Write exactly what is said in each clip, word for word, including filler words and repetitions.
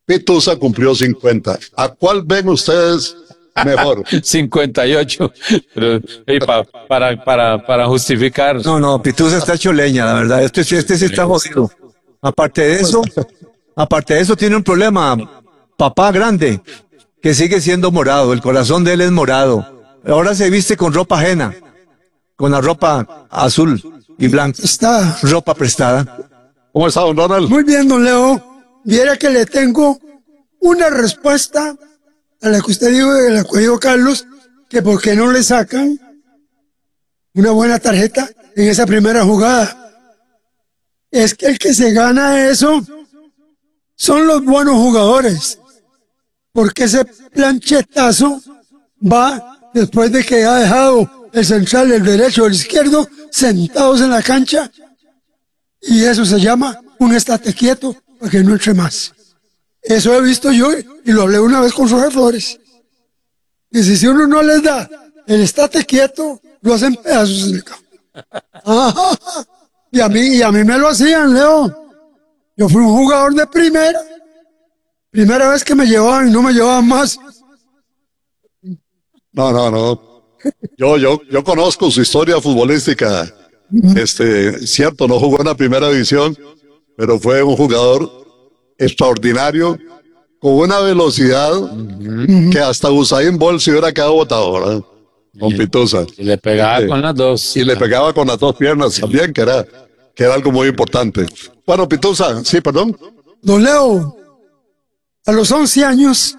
Pitusa cumplió cincuenta. ¿A cuál ven ustedes mejor? cincuenta y ocho. Pero, hey, pa, para, para, para justificar. No, no, Pitusa está hecho leña, la verdad. Este, este sí está jodido. Aparte de eso, aparte de eso tiene un problema. Papá grande, que sigue siendo morado. El corazón de él es morado. Ahora se viste con ropa ajena, con la ropa azul y blanca. Está. Ropa prestada. ¿Cómo está, don Ronald? Muy bien, don Leo. Viera que le tengo una respuesta a la que usted dijo, de la que dijo Carlos, que por qué no le sacan una buena tarjeta en esa primera jugada. Es que el que se gana eso son los buenos jugadores, porque ese planchetazo va después de que ha dejado el central, el derecho, el izquierdo sentados en la cancha, y eso se llama un estate quieto para que no entre más. Eso he visto yo y lo hablé una vez con Jorge Flores. Dice, si uno no les da el estate quieto, lo hacen pedazos en el campo. Y a mí, y a mí me lo hacían, Leo. Yo fui un jugador de primera. Primera vez que me llevaban y no me llevaban más. No, no, no. Yo, yo, yo conozco su historia futbolística. Este, cierto, no jugó en la primera división, pero fue un jugador extraordinario, con una velocidad uh-huh. que hasta Usain Bolt se hubiera quedado botado, ¿verdad? Con Pitusa. Y le pegaba sí. con las dos. Y le pegaba con las dos piernas también, que era, que era algo muy importante. Bueno, Pitusa, sí, perdón. Don Leo, a los once años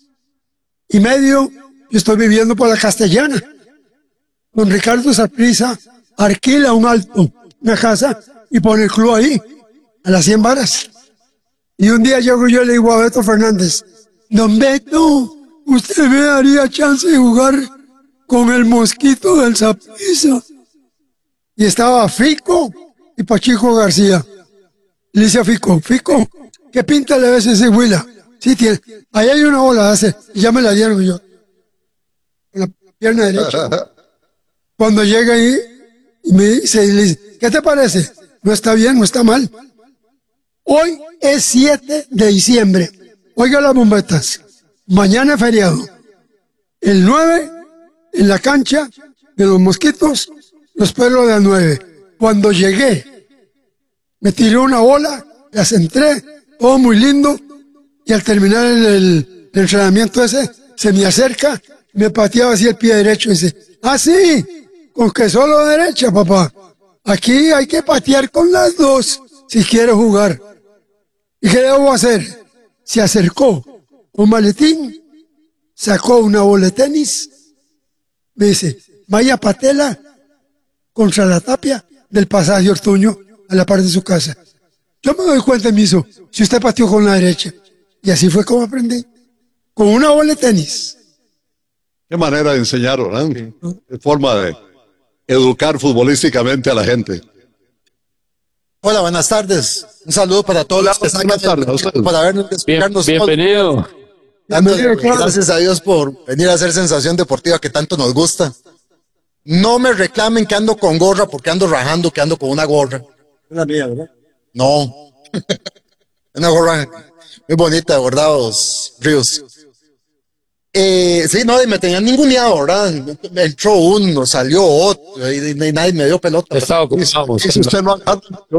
y medio, yo estoy viviendo por la Castellana. Don Ricardo Saprissa alquila un alto, una casa, y pone el club ahí, a las cien varas. Y un día llego yo y le digo a Beto Fernández, don Beto, usted me daría chance de jugar con el Mosquito del Saprissa. Y estaba Fico y Pachico García. Le dice a Fico, Fico, ¿qué pinta le ves a ese Huila? Sí, tiene. Ahí hay una bola, hace, y ya me la dieron yo. Con la pierna derecha. Cuando llega ahí, y me dice, y le dice, ¿qué te parece? No está bien, no está mal. Hoy es siete de diciembre. Oiga las bombetas. Mañana es feriado. El nueve, en la cancha de los Mosquitos, los perros de las nueve. Cuando llegué, me tiró una bola, la centré, todo muy lindo, y al terminar el, el, el entrenamiento ese, se me acerca, me pateaba así el pie derecho y dice, ah, sí, con que solo derecha, papá. Aquí hay que patear con las dos si quiere jugar. ¿Y qué debo hacer? Se acercó un maletín, sacó una bola de tenis, me dice, vaya patela contra la tapia del pasaje Ortuño a la parte de su casa. Yo me doy cuenta, me hizo, si usted pateó con la derecha. Y así fue como aprendí, con una bola de tenis. Qué manera de enseñar, ¿verdad? Sí. Qué forma de educar futbolísticamente a la gente. Hola, buenas tardes. Un saludo para todos los que están aquí para vernos, explicarnos. Bien, bienvenido. Dándole gracias a Dios por venir a hacer Sensación Deportiva que tanto nos gusta. No me reclamen que ando con gorra porque ando rajando, que ando con una gorra. Una mía, ¿verdad? No. Una gorra muy bonita de Bordados Ríos. Eh, sí, no, me tenían ninguneado, ¿verdad? Entró uno, salió otro, y, y nadie me dio pelota. Estaba ocupado. Si usted no ha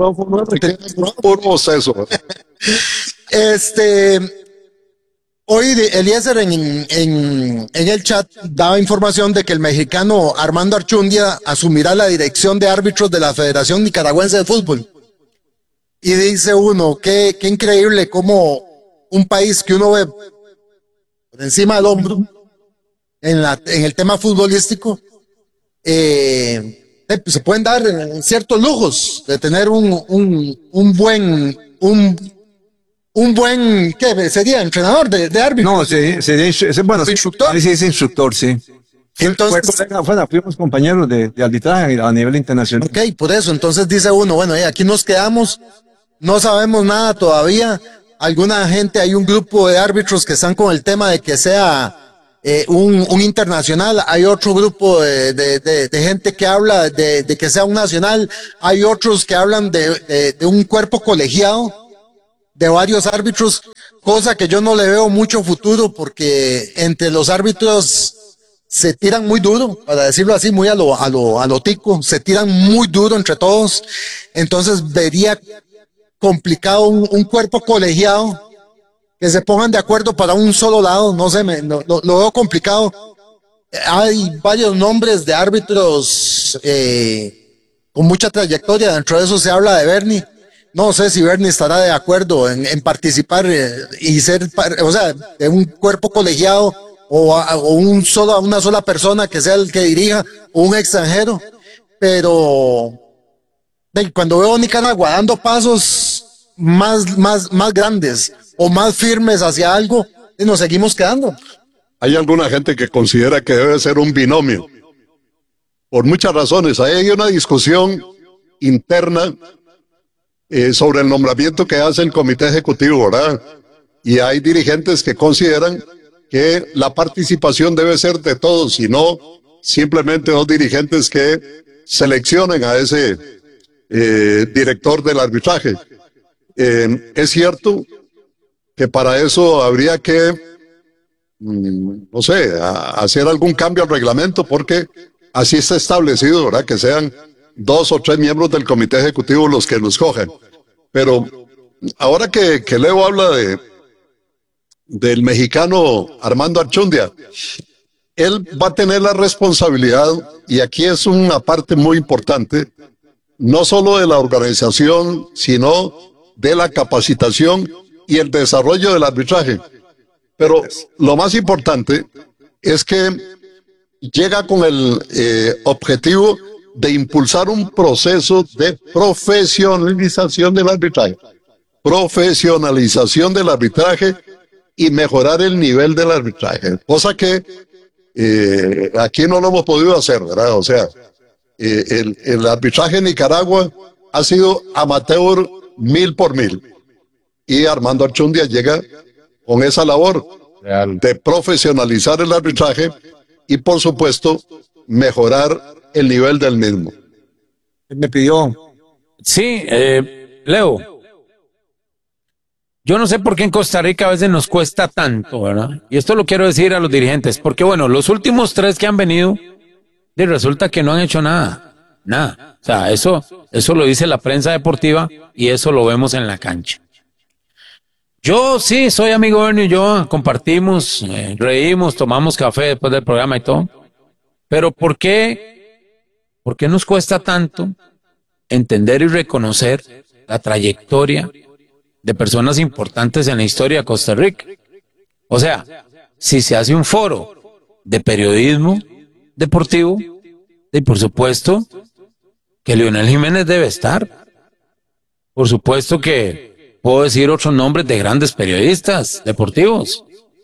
por eso. Este, hoy Eliezer en, en, en el chat daba información de que el mexicano Armando Archundia asumirá la dirección de árbitros de la Federación Nicaragüense de Fútbol. Y dice uno, qué, qué increíble cómo un país que uno ve por encima del hombro en, la, en el tema futbolístico, eh, se pueden dar ciertos lujos de tener un, un, un buen, un, un buen, ¿qué sería? Entrenador de, de árbitro. No, sí, sería, es, bueno, instructor. Sí, es instructor, sí. Entonces, fue, fue, fuimos compañeros de, de arbitraje a nivel internacional. Ok, por eso, entonces dice uno, bueno, eh, aquí nos quedamos, no sabemos nada todavía. Alguna gente, hay un grupo de árbitros que están con el tema de que sea eh, un, un internacional, hay otro grupo de, de, de, de gente que habla de, de que sea un nacional, hay otros que hablan de, de, de un cuerpo colegiado. de varios árbitros, cosa que yo no le veo mucho futuro porque entre los árbitros se tiran muy duro, para decirlo así, muy a lo, a lo, a lo tico, se tiran muy duro entre todos, entonces vería complicado un, un cuerpo colegiado que se pongan de acuerdo para un solo lado, no sé, me, lo, lo, lo veo complicado. Hay varios nombres de árbitros eh, con mucha trayectoria, dentro de eso se habla de Bernie. No sé si Bernie estará de acuerdo en, en participar eh, y ser, o sea, de un cuerpo colegiado o, a, o un solo, una sola persona que sea el que dirija, o un extranjero. Pero de, cuando veo a Nicaragua dando pasos más, más, más grandes o más firmes hacia algo, nos seguimos quedando. Hay alguna gente que considera que debe ser un binomio, por muchas razones. Ahí hay una discusión interna eh, sobre el nombramiento que hace el comité ejecutivo, ¿verdad? Y hay dirigentes que consideran que la participación debe ser de todos y no simplemente dos dirigentes que seleccionen a ese eh, director del arbitraje. Eh, es cierto que para eso habría que, mm, no sé, a, hacer algún cambio al reglamento, porque así está establecido, ¿verdad? Que sean dos o tres miembros del comité ejecutivo los que lo escogen. Pero ahora que, que Leo habla de del mexicano Armando Archundia, él va a tener la responsabilidad, y aquí es una parte muy importante, no solo de la organización, sino de la capacitación y el desarrollo del arbitraje. Pero lo más importante es que llega con el eh, objetivo de impulsar un proceso de profesionalización del arbitraje. Profesionalización del arbitraje y mejorar el nivel del arbitraje. Cosa que eh, aquí no lo hemos podido hacer, ¿verdad? O sea, eh, el, el arbitraje en Nicaragua ha sido amateur mil por mil. Y Armando Archundia llega con esa labor Real. de profesionalizar el arbitraje y, por supuesto, mejorar el nivel del mismo. Me pidió. Sí, eh, Leo, yo no sé por qué en Costa Rica a veces nos cuesta tanto, ¿verdad? Y esto lo quiero decir a los dirigentes, porque bueno, los últimos tres que han venido, y resulta que no han hecho nada, nada. O sea, eso, eso lo dice la prensa deportiva y eso lo vemos en la cancha. Yo sí, soy amigo de Bernie y yo, compartimos, eh, reímos, tomamos café después del programa y todo. Pero ¿por qué, por qué nos cuesta tanto entender y reconocer la trayectoria de personas importantes en la historia de Costa Rica? O sea, si se hace un foro de periodismo deportivo, y por supuesto que Leonel Jiménez debe estar. Por supuesto que puedo decir otros nombres de grandes periodistas deportivos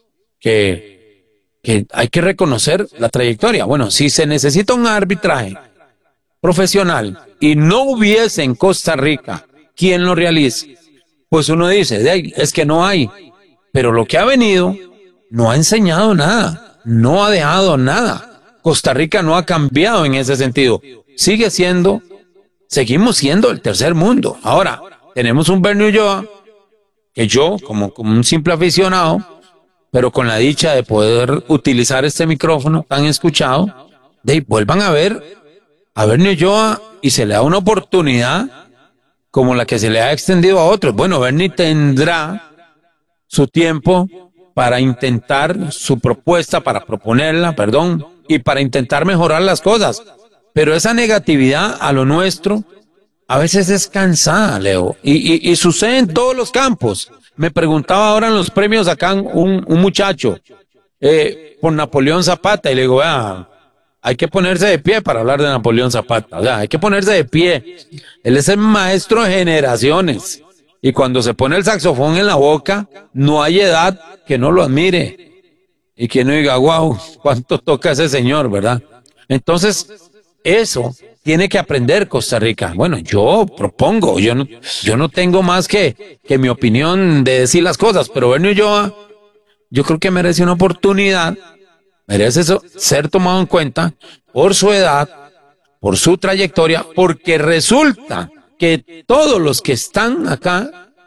que, que hay que reconocer la trayectoria. Bueno, si se necesita un arbitraje profesional y no hubiese en Costa Rica quien lo realice, pues uno dice, de ahí, es que no hay. Pero lo que ha venido no ha enseñado nada, no ha dejado nada. Costa Rica no ha cambiado en ese sentido. Sigue siendo, seguimos siendo el tercer mundo. Ahora, tenemos un Bernie Ulloa, que yo, como, como un simple aficionado, pero con la dicha de poder utilizar este micrófono tan escuchado, de ahí, vuelvan a ver a Bernie Ulloa y se le da una oportunidad como la que se le ha extendido a otros. Bueno, Bernie tendrá su tiempo para intentar su propuesta, para proponerla, perdón, y para intentar mejorar las cosas. Pero esa negatividad a lo nuestro a veces es cansada, Leo, y, y, y sucede en todos los campos. Me preguntaba ahora en los premios acá un, un muchacho eh, por Napoleón Zapata, y le digo, ah, hay que ponerse de pie para hablar de Napoleón Zapata, o sea, hay que ponerse de pie. Él es el maestro de generaciones, y cuando se pone el saxofón en la boca, no hay edad que no lo admire, y que no diga, wow, cuánto toca ese señor, ¿verdad? Entonces, eso tiene que aprender Costa Rica. Bueno, yo propongo, yo no, yo no tengo más que, que mi opinión de decir las cosas, pero Bernie Ulloa, yo creo que merece una oportunidad, merece eso, ser tomado en cuenta por su edad, por su trayectoria, porque resulta que todos los que están acá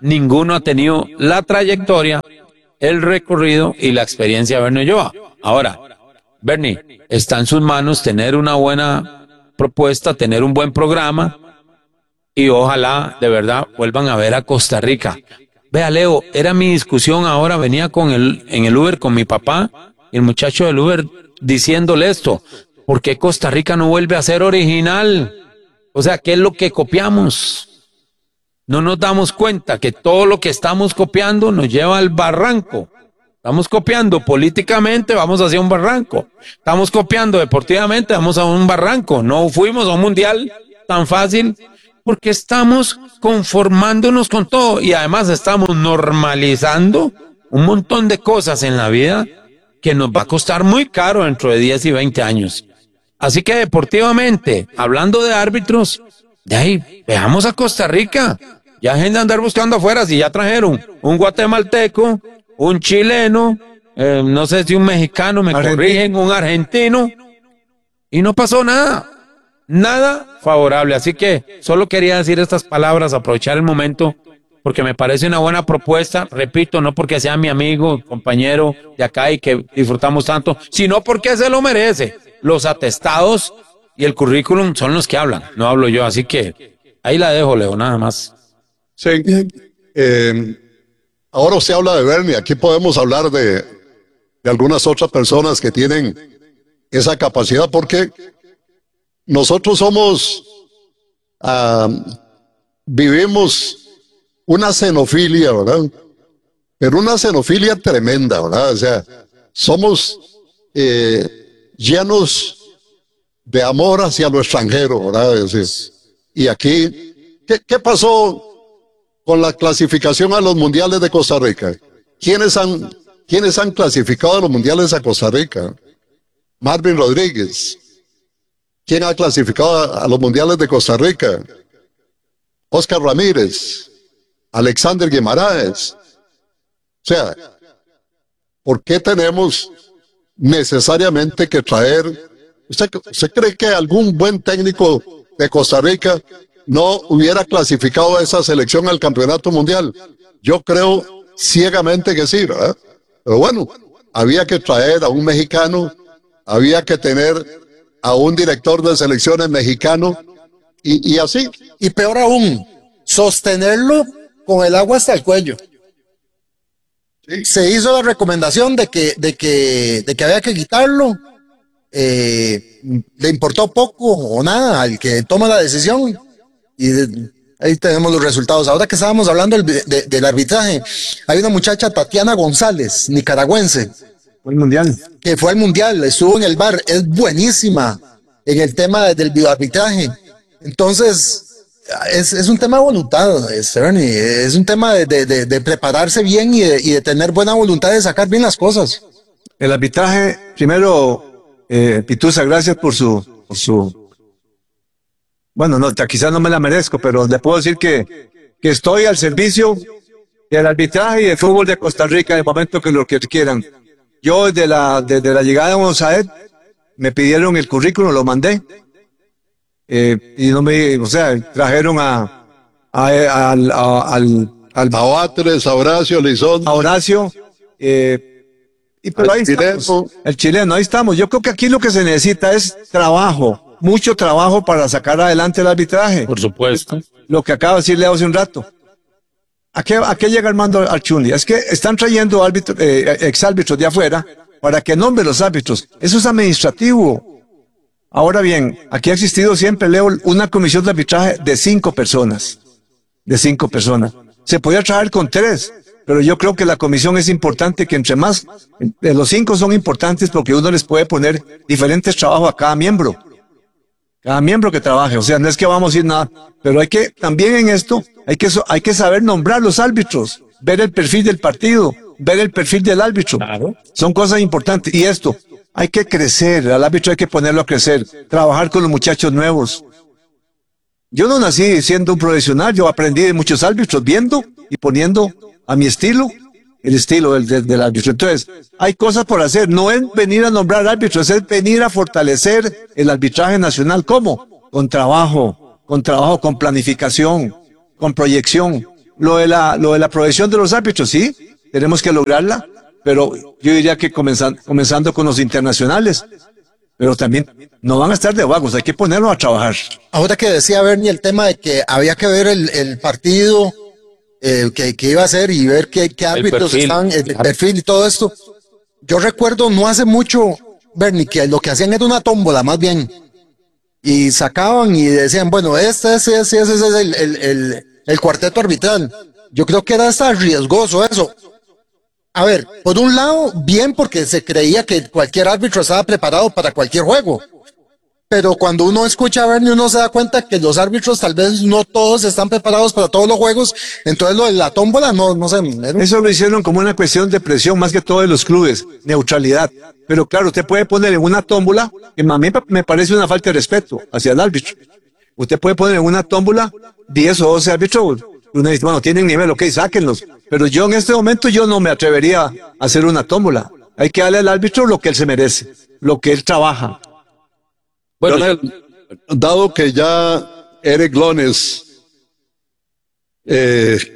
ninguno ha tenido la trayectoria, el recorrido y la experiencia de Bernie Ochoa. Ahora, Bernie, está en sus manos tener una buena propuesta, tener un buen programa y ojalá de verdad vuelvan a ver a Costa Rica. Vea, Leo, era mi discusión ahora, venía con el, en el Uber con mi papá y el muchacho del Uber diciéndole esto, ¿por qué Costa Rica no vuelve a ser original? O sea, ¿qué es lo que copiamos? No nos damos cuenta que todo lo que estamos copiando nos lleva al barranco. Estamos copiando políticamente, vamos hacia un barranco. Estamos copiando deportivamente, vamos a un barranco. No fuimos a un mundial tan fácil porque estamos conformándonos con todo y además estamos normalizando un montón de cosas en la vida que nos va a costar muy caro dentro de diez y veinte años. Así que deportivamente, hablando de árbitros, de ahí, veamos a Costa Rica. Ya gente de andar buscando afuera, si ya trajeron un guatemalteco, un chileno, eh, no sé si un mexicano, me Argentino. corrigen, un argentino, y no pasó nada, nada favorable. Así que solo quería decir estas palabras, aprovechar el momento, porque me parece una buena propuesta, repito, no porque sea mi amigo, compañero de acá y que disfrutamos tanto, sino porque se lo merece. Los atestados y el currículum son los que hablan, no hablo yo, así que ahí la dejo, Leo, nada más. Sí. Eh, ahora se habla de Bernie, aquí podemos hablar de, de algunas otras personas que tienen esa capacidad, porque nosotros somos, uh, vivimos una xenofilia, ¿verdad? Pero una xenofilia tremenda, ¿verdad? O sea, somos eh, llenos de amor hacia lo extranjero, ¿verdad? Es decir, y aquí, ¿qué, qué pasó con la clasificación a los mundiales de Costa Rica? ¿Quiénes han, quiénes han clasificado a los mundiales a Costa Rica? Marvin Rodríguez. ¿Quién ha clasificado a, a los mundiales de Costa Rica? Oscar Ramírez, Alexander Guimaraes. O sea, ¿por qué tenemos necesariamente que traer? ¿Usted, usted cree que algún buen técnico de Costa Rica no hubiera clasificado a esa selección al campeonato mundial? Yo creo ciegamente que sí, ¿verdad? Pero bueno, había que traer a un mexicano, había que tener a un director de selecciones mexicano y, y así. Y peor aún, sostenerlo con el agua hasta el cuello. Sí. Se hizo la recomendación de que, de que, de que había que quitarlo. Eh, le importó poco o nada al que toma la decisión. Y de, ahí tenemos los resultados. Ahora que estábamos hablando del, de, del arbitraje, hay una muchacha, Tatiana González, nicaragüense, Fue el mundial. que fue al mundial, estuvo en el bar, es buenísima en el tema del bioarbitraje. Entonces, es, es un tema de voluntad, es, Ernie, es un tema de, de, de, de prepararse bien y de, y de tener buena voluntad de sacar bien las cosas. El arbitraje, primero, eh, Pitusa, gracias por su, por su, bueno, no, quizás no me la merezco, pero le puedo decir que, que estoy al servicio del arbitraje y del fútbol de Costa Rica en el momento que lo que quieran. Yo desde la, desde la llegada de González me pidieron el currículum, lo mandé. Eh, y no me, o sea, trajeron a, a, a- al, a- al, al- A Batres, a Horacio Lizón. a Horacio, eh, y pero Al ahí estamos. chileno. El chileno, ahí estamos. Yo creo que aquí lo que se necesita es trabajo, mucho trabajo para sacar adelante el arbitraje. Por supuesto. Lo que acaba de decirle hace un rato. ¿A qué, a qué llega Armando Archundia? Es que están trayendo árbitro, eh, exárbitros de afuera para que nombre los árbitros. Eso es administrativo. Ahora bien, aquí ha existido siempre, Leo, una comisión de arbitraje de cinco personas. De cinco personas. Se podía trabajar con tres, pero yo creo que la comisión es importante, que entre más, de los cinco son importantes porque uno les puede poner diferentes trabajos a cada miembro. Cada miembro que trabaje, o sea, no es que vamos a ir nada, pero hay que, también en esto, hay que, so- hay que saber nombrar los árbitros, ver el perfil del partido, ver el perfil del árbitro. Claro. Son cosas importantes. Y esto, hay que crecer, al árbitro hay que ponerlo a crecer, trabajar con los muchachos nuevos. Yo no nací siendo un profesional, yo aprendí de muchos árbitros, viendo y poniendo a mi estilo, el estilo del, del, del árbitro. Entonces, hay cosas por hacer, no es venir a nombrar árbitros, es venir a fortalecer el arbitraje nacional. ¿Cómo? Con trabajo, con trabajo, con planificación, con proyección. lo de la, lo de la provisión de los árbitros, sí, tenemos que lograrla, pero yo diría que comenzando, comenzando con los internacionales, pero también no van a estar de vagos, hay que ponerlos a trabajar. Ahora que decía Bernie el tema de que había que ver el, el partido eh, que, que iba a ser y ver qué, qué árbitros perfil. están, el, el perfil y todo esto. Yo recuerdo no hace mucho, Bernie, que lo que hacían era una tómbola más bien. Y sacaban y decían, bueno, este, ese, ese, ese es el, el, el, el cuarteto arbitral. Yo creo que era hasta riesgoso eso. A ver, por un lado, bien porque se creía que cualquier árbitro estaba preparado para cualquier juego. Pero cuando uno escucha a Bernie, uno se da cuenta que los árbitros tal vez no todos están preparados para todos los juegos. Entonces lo de la tómbola, no, no sé. Era... Eso lo hicieron como una cuestión de presión más que todo de los clubes, neutralidad. Pero claro, usted puede poner en una tómbola, que a mí me parece una falta de respeto hacia el árbitro. Usted puede poner en una tómbola diez o doce árbitros. Uno dice, bueno, tienen nivel, ok, sáquenlos. Pero yo en este momento yo no me atrevería a hacer una tómbola. Hay que darle al árbitro lo que él se merece, lo que él trabaja. Bueno, Leonel, dado que ya Eric Lones eh,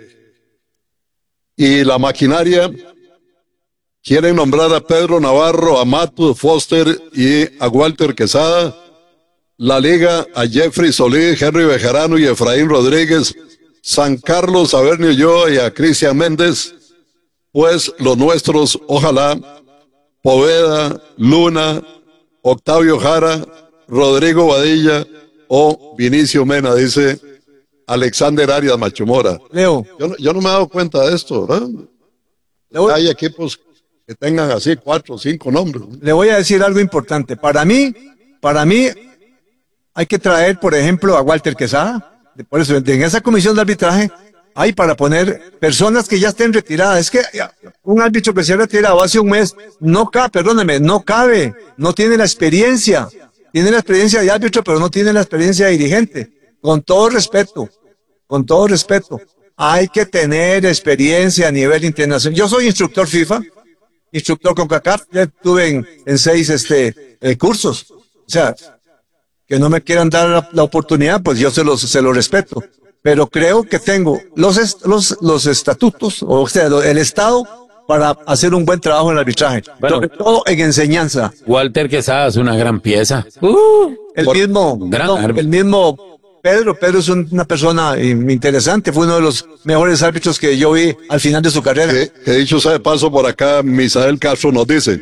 y la maquinaria quieren nombrar a Pedro Navarro, a Mato Foster y a Walter Quesada, la liga a Jeffrey Solís, Henry Bejarano y Efraín Rodríguez, San Carlos a Bernie Ulloa y a Cristian Méndez, pues los nuestros, ojalá, Poveda, Luna, Octavio Jara, Rodrigo Badilla o Vinicio Mena, dice Alexander Arias Machomora. Leo. Yo, yo no me he dado cuenta de esto, ¿verdad? Leo. Hay equipos que tengan así cuatro o cinco nombres. Le voy a decir algo importante. Para mí, para mí, hay que traer, por ejemplo, a Walter Quesada. Por eso, en esa comisión de arbitraje, hay para poner personas que ya estén retiradas. Es que un árbitro que se ha retirado hace un mes, no cabe, perdóneme, no cabe, no tiene la experiencia. Tiene la experiencia de árbitro, pero no tiene la experiencia de dirigente. Con todo respeto, con todo respeto, hay que tener experiencia a nivel internacional. Yo soy instructor FIFA, instructor con CONCACAF, ya estuve en, en seis este, eh, cursos. O sea, que no me quieran dar la, la oportunidad, pues yo se los, se los respeto. Pero creo que tengo los, est los, los estatutos, o sea, el Estado, para hacer un buen trabajo en el arbitraje. Bueno, sobre todo en enseñanza. Walter Quesada es una gran pieza. Uh, El Por- mismo, gran no, árbitro. el mismo Pedro, Pedro es un- una persona eh, interesante, fue uno de los mejores árbitros que yo vi al final de su carrera. Que, que dicho sea de paso, por acá Misael Castro nos dice,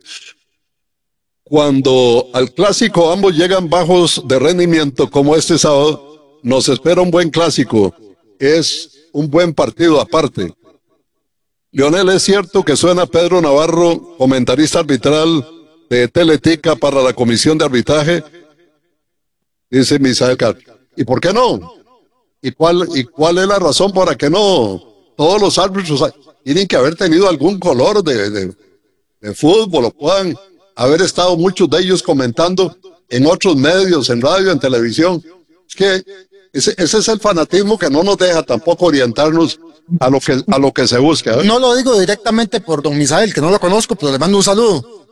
cuando al clásico ambos llegan bajos de rendimiento como este sábado, nos espera un buen clásico, es un buen partido aparte. Leonel, ¿es cierto que suena Pedro Navarro, comentarista arbitral de Teletica para la comisión de arbitraje? Dice Misael Castro. ¿Y por qué no? ¿Y cuál, ¿Y cuál es la razón para que no? Todos los árbitros tienen que haber tenido algún color de, de, de fútbol, o puedan haber estado muchos de ellos comentando en otros medios, en radio, en televisión. Es que ese, ese es el fanatismo que no nos deja tampoco orientarnos a lo que, a lo que se busca, ¿eh? No lo digo directamente por don Misael, que no lo conozco, pero le mando un saludo.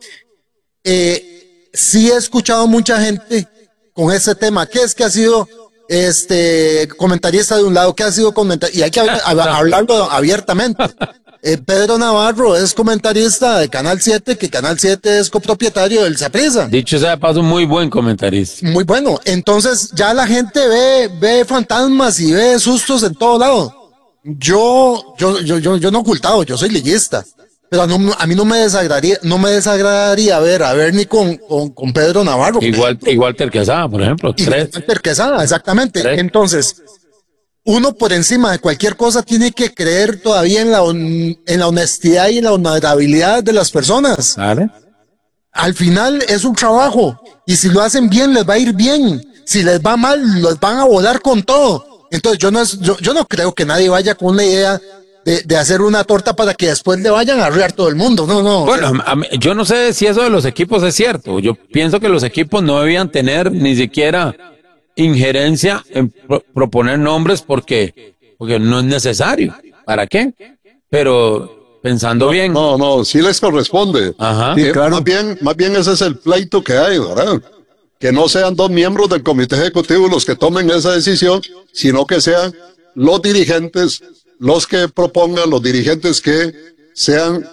Eh, sí he escuchado mucha gente con ese tema. ¿Qué es que ha sido este comentarista de un lado? ¿Qué ha sido comentarista? Y hay que hab- hab- hablarlo abiertamente. Eh, Pedro Navarro es comentarista de Canal siete, que Canal siete es copropietario del Saprissa. dicho sea de paso, muy buen comentarista. Muy bueno. Entonces ya la gente ve, ve fantasmas y ve sustos en todo lado. Yo, yo, yo, yo, yo no he ocultado, yo soy liguista. Pero no, a mí no me desagradaría, no me desagradaría ver a Bernie con, con, con Pedro Navarro. Igual, igual Walter Quesada, por ejemplo. Y Tres. Walter Quesada, exactamente. Tres. Entonces, uno por encima de cualquier cosa tiene que creer todavía en la, hon- en la honestidad y en la honorabilidad de las personas. ¿Vale? Al final es un trabajo y si lo hacen bien les va a ir bien. Si les va mal, los van a volar con todo. Entonces yo no, es, yo, yo no creo que nadie vaya con una idea de, de hacer una torta para que después le vayan a arrear todo el mundo. No, no. Bueno, a mí- yo no sé si eso de los equipos es cierto. Yo pienso que los equipos no debían tener ni siquiera injerencia en pro- proponer nombres porque, porque no es necesario. ¿Para qué? Pero pensando bien. No, no, sí les corresponde. Ajá. Sí, Eh, claro. Más bien, más bien ese es el pleito que hay, ¿verdad? Que no sean dos miembros del comité ejecutivo los que tomen esa decisión, sino que sean los dirigentes los que propongan, los dirigentes que sean